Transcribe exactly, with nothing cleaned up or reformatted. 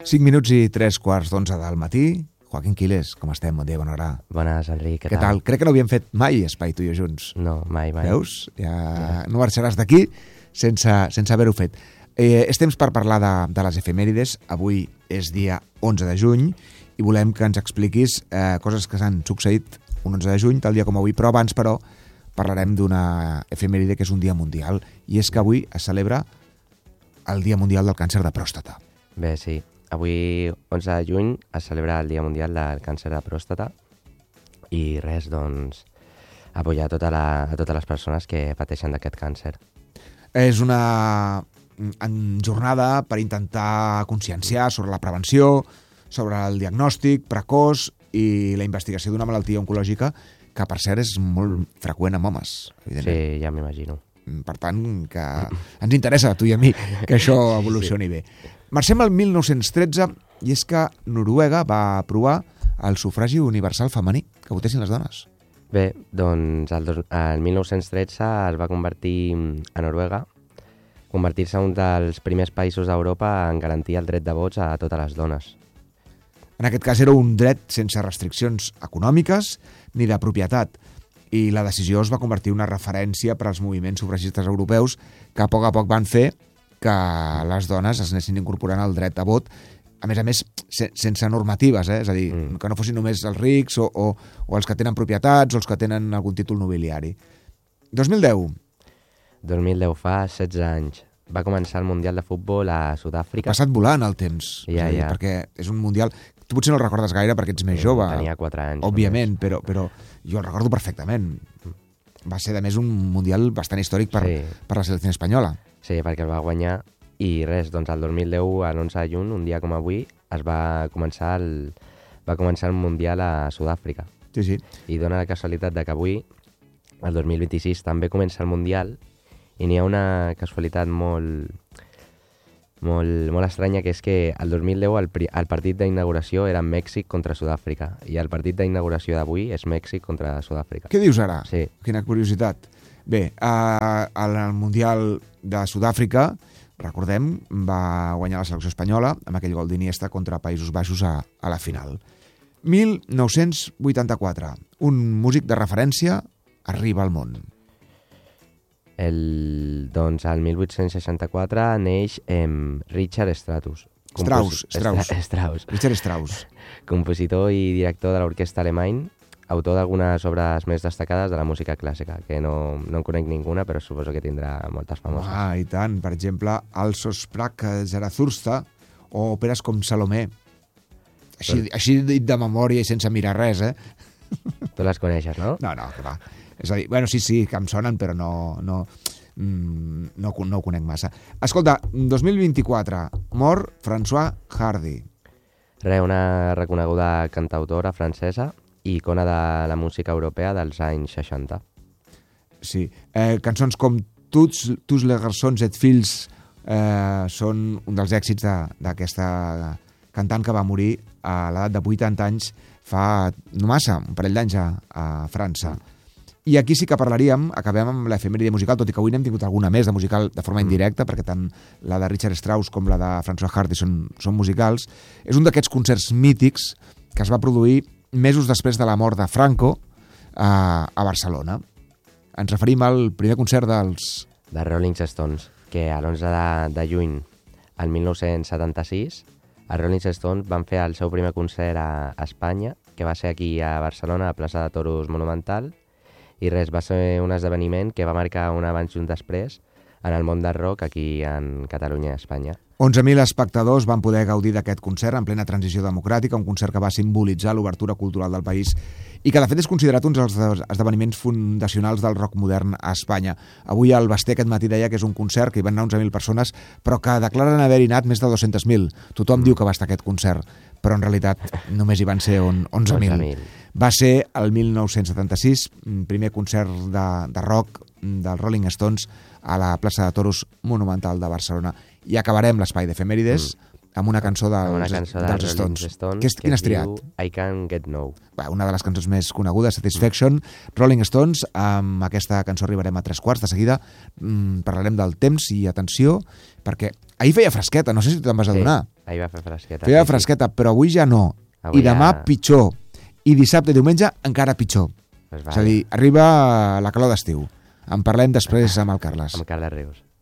cinc minuts i tres quarts d'onze del matí. Joaquín Quiles, com estem? Bon dia, bona hora. Bones, Enric, què, Què tal? Crec que no havíem fet mai espai tu i jo junts. No, mai, mai. Veus? Ja no marxaràs d'aquí sense, sense haver-ho fet. Eh, és temps per parlar de, de les efemèrides. Avui és dia onze de juny i volem que ens expliquis eh, coses que s'han succeït un onze de juny, tal dia com avui, però abans, però, parlarem d'una efemèride que és un dia mundial, i és que avui es celebra el Dia Mundial del Càncer de Pròstata. Bé, sí. Avui, onze de juny, es celebra el Dia Mundial del Càncer de Pròstata i res, doncs, apoyar tota la, a totes les persones que pateixen d'aquest càncer. És una jornada per intentar conscienciar sobre la prevenció, sobre el diagnòstic precoç i la investigació d'una malaltia oncològica que, per cert, és molt freqüent en homes, evidentment. Sí, ja m'imagino. Per tant, que ens interessa, a tu i a mi, que això evolucioni bé. Marxem al mil nou-cents tretze, i és que Noruega va aprovar el sufragi universal femení, que votessin les dones. Bé, doncs el, dos, el mil nou-cents tretze es va convertir a Noruega, convertir-se en un dels primers països d'Europa en garantir el dret de vots a totes les dones. En aquest cas era un dret sense restriccions econòmiques ni de propietat, i la decisió es va convertir en una referència per als moviments sufragistes europeus que a poc a poc van fer que les dones es anessin incorporant al dret a vot, a més a més se, sense normatives, eh? És a dir, mm. que no fossin només els rics o, o, o els que tenen propietats o els que tenen algun títol nobiliari. dos mil deu. dos mil deu, fa setze anys. Va començar el Mundial de Futbol a Sud-àfrica. Ha passat volant el temps, ja, dir, ja. perquè és un Mundial... Tu potser no el recordes gaire perquè ets més sí, jove. Tenia quatre anys. Òbviament, però, però jo el recordo perfectament. Va ser, a més, un Mundial bastant històric per, sí. per la selecció espanyola. Sí, perquè el va guanyar i res, doncs el dos mil deu, a l'onze de juny, un dia com avui, es va començar el, va començar el Mundial a Sud-àfrica. Sí, sí. I dona la casualitat de que avui, el dos mil vint-i-sis, també comença el Mundial i n'hi ha una casualitat molt, molt, molt estranya, que és que el dos mil deu el, el partit d'inauguració era Mèxic contra Sud-àfrica i el partit d'inauguració d'avui és Mèxic contra Sud-àfrica. Què dius ara? Sí. Quina curiositat. Bé, eh, el Mundial de Sud-àfrica, recordem, va guanyar la selecció espanyola amb aquell gol d'Iniesta contra Països Baixos a, a la final. mil nou-cents vuitanta-quatre. Un músic de referència arriba al món. El, doncs, el mil vuit-cents seixanta-quatre neix eh, Richard Strauss. Strauss, Strauss. Strauss. Richard Strauss. Compositor i director de l'orquestra alemany, autor d'algunes obres més destacades de la música clàssica, que no, no en conec ninguna, però suposo que tindrà moltes famoses. Ah, i tant. Per exemple, Also sprach Zarathustra o òperes com Salomé. Així, però... així dit de memòria i sense mirar res, eh? Tu les coneixes, no? No, no, que va. És a dir, bueno, sí, sí, que em sonen, però no, no, no, no ho conec massa. Escolta, dos mil vint-i-quatre, mor François Hardy. Re, una reconeguda cantautora francesa i icona de la música europea dels anys seixanta. Sí, eh, cançons com Tous, tous les garçons et fills eh, són un dels èxits d'aquesta cantant que va morir a l'edat de vuitanta anys fa no massa, un parell d'anys a, a França. I aquí sí que parlaríem, acabem amb l'efemèride musical, tot i que avui n'hem tingut alguna més de musical de forma indirecta, perquè tant la de Richard Strauss com la de François Hardy són, són musicals. És un d'aquests concerts mítics que es va produir mesos després de la mort de Franco a, a Barcelona. Ens referim al primer concert dels... De Rolling Stones, que a l'onze de, de juny, al mil nou-cents setanta-sis, els Rolling Stones van fer el seu primer concert a, a Espanya, que va ser aquí a Barcelona, a Plaça de Toros Monumental, i res, va ser un esdeveniment que va marcar un abans i un després en el món del rock aquí en Catalunya i Espanya. onze mil espectadors van poder gaudir d'aquest concert en plena transició democràtica, un concert que va simbolitzar l'obertura cultural del país i que de fet és considerat un dels esdeveniments fundacionals del rock modern a Espanya. Avui el Basté aquest matí deia que és un concert que hi van anar onze mil persones, però que declaren haver-hi anat més de dos-centes mil. Tothom mm. diu que va estar aquest concert, però en realitat només hi van ser onze mil. Va ser el mil nou-cents setanta-sis, primer concert de, de rock dels Rolling Stones a la plaça de Toros Monumental de Barcelona. I acabarem l'espai d'efemèrides mm. amb una cançó dels, una cançó dels, dels Stones. Stones que, que quin has triat? Diu I Can't Get No. Va, una de les cançons més conegudes, Satisfaction, mm. Rolling Stones. Amb aquesta cançó arribarem a tres quarts. De seguida mm, parlarem del temps i atenció, perquè ahir feia fresqueta, no sé si te'n vas adonar. Sí, ahir va fer fresqueta. Feia sí, fresqueta, però avui ja no. Avui I demà ja... pitjor. I dissabte i diumenge encara pitjor. Pues És a dir, arriba la calor d'estiu. En parlem després amb el Carles. Amb Carles Rius.